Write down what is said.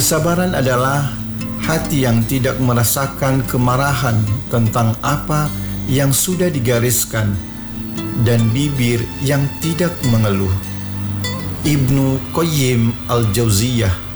Kesabaran adalah hati yang tidak merasakan kemarahan tentang apa yang sudah digariskan dan bibir yang tidak mengeluh. Ibnu Qayyim al-Jauziyah